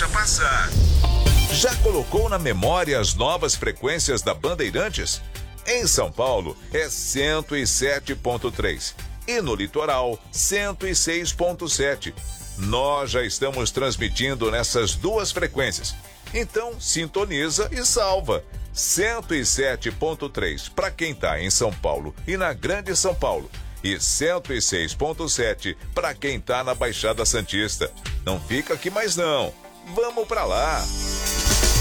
deixa passar. Já colocou na memória as novas frequências da Bandeirantes? Em São Paulo é 107.3 e no litoral 106.7. Nós já estamos transmitindo nessas duas frequências. Então sintoniza e salva. 107.3 para quem está em São Paulo e na Grande São Paulo. E 106.7 para quem está na Baixada Santista. Não fica aqui mais não. Vamos para lá.